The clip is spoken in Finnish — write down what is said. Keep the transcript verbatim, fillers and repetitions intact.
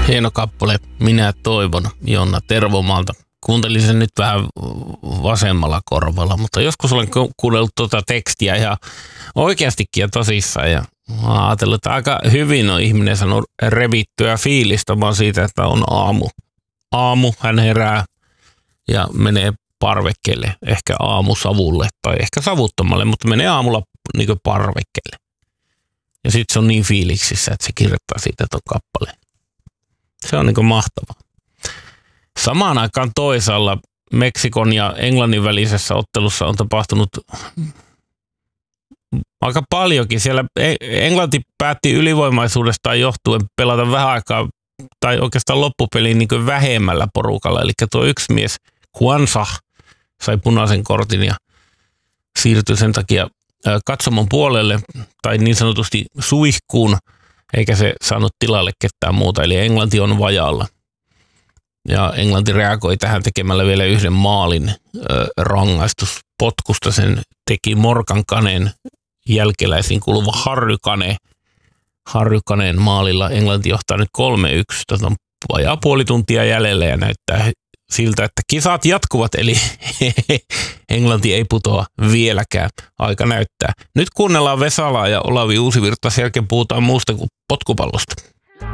Hieno kappale, Minä toivon, Jonna Tervomaalta. Kuuntelin sen nyt vähän vasemmalla korvalla, mutta joskus olen kuunnellut tuota tekstiä ja oikeastikin ja tosissaan. Ja mä oon ajatellut, että aika hyvin on ihminen saanut revittyä fiilistä vaan siitä, että on aamu. Aamu, hän herää ja menee parvekkeelle, ehkä aamusavulle tai ehkä savuttomalle, mutta menee aamulla niin kuin parvekkeelle. Ja sitten se on niin fiiliksissä, että se kirjoittaa siitä tuon kappaleen. Se on niin kuin mahtavaa. Samaan aikaan toisaalla Meksikon ja Englannin välisessä ottelussa on tapahtunut aika paljonkin. Siellä Englanti päätti ylivoimaisuudestaan johtuen pelata vähän aikaa tai oikeastaan loppupeliin niin kuin vähemmällä porukalla. Eli tuo yksi mies, Juansa, sai punaisen kortin ja siirtyi sen takia katsomon puolelle tai niin sanotusti suihkuun, eikä se saanut tilalle ketään muuta. Eli Englanti on vajaalla. Ja Englanti reagoi tähän tekemällä vielä yhden maalin rangaistuspotkusta. Sen teki Morgan Caneen jälkeläisiin kuuluva Harry Kane. Harry Kaneen maalilla Englanti johtaa nyt kolme yksi. Tätä on vajaa puoli tuntia jäljellä ja näyttää siltä, että kisat jatkuvat. Eli Englanti ei putoa vieläkään. Aika näyttää. Nyt kuunnellaan Vesalaa ja Olavi Uusivirta. Sen jälkeen puhutaan muusta kuin potkupallosta.